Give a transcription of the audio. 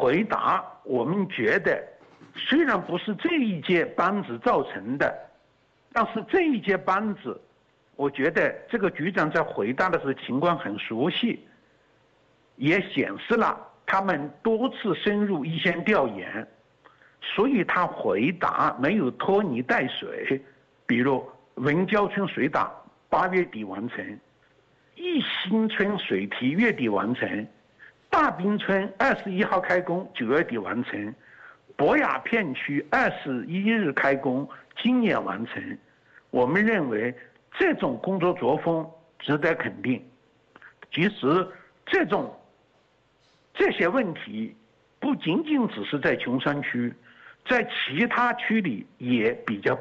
回答，我们觉得虽然不是这一届班子造成的，但是这一届班子，我觉得这个局长在回答的时候情况很熟悉，也显示了他们多次深入一线调研，所以他回答没有拖泥带水。比如文郊村水打8月底完成，义兴村水堤月底完成，大滨村21号开工，9月底完成，博雅片区21日开工，今年完成。我们认为这种工作作风值得肯定。其实这些问题不仅仅只是在琼山区，在其他区里也比较